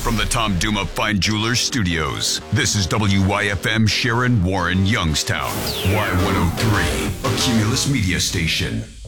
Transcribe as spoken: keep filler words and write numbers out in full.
from the Tom Duma Fine Jewelers Studios, this is W Y F M Sharon Warren Youngstown. Y one oh three, a Cumulus media station.